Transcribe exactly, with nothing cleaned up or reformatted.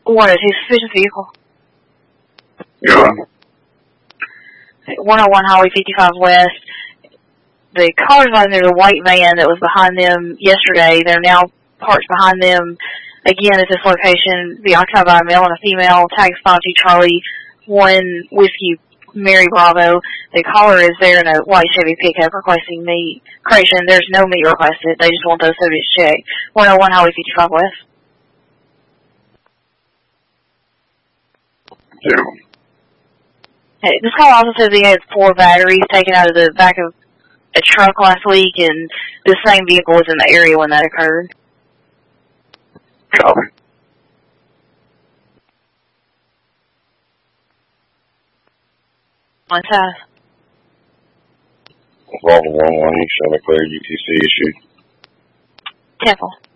one oh two, suspicious vehicle. Yeah. one oh one Highway fifty-five West. The car's on there, the white van that was behind them yesterday. They're now parked behind them again at this location. The occupied by a male and a female. Tag five two Charlie, one Whiskey Mary Bravo. The caller is there in a white Chevy pickup requesting meat. Correction, there's no meat requested. They just want those subjects checked. one oh one Highway fifty-five West. Yeah. Hey, this call also says he had four batteries taken out of the back of a truck last week, and the same vehicle was in the area when that occurred. Copy. One time. Volvo one one, you show me clear U T C issued. Temple.